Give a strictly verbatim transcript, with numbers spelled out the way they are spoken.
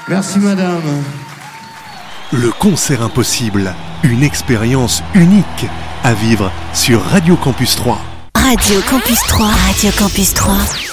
Merci madame. Le concert impossible, une expérience unique à vivre sur Radio Campus trois. Radio Campus trois, Radio Campus trois.